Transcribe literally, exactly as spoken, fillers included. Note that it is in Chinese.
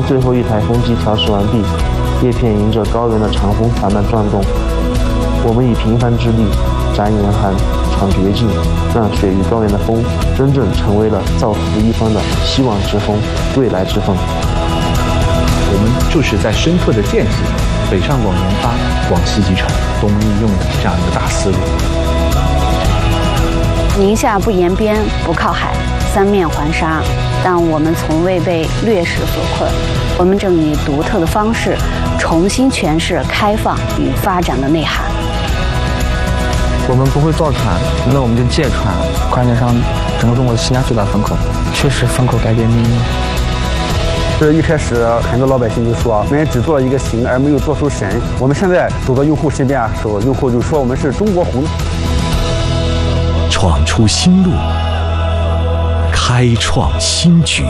最后一台风机调试完毕，叶片迎着高原的长风缓慢转动。我们以平凡之力展严寒，闯绝境，让雪域高原的风真正成为了造福一方的希望之风、未来之风。 我们就是在深刻的践行北上广研发、广西集成、东应用的这样一个大思路。 宁夏不沿边，不靠海，三面环沙，但我们从未被劣势所困。我们正以独特的方式重新诠释开放与发展的内涵。 我们不会造船，那我们就借船，快点上整个中国的西南最大风口。确实，风口改变命运。 这一开始很多老百姓就说，我们只做了一个形，而没有做出神。我们现在走到用户身边的时候，用户就说我们是中国红。 闯出新路，开创新局。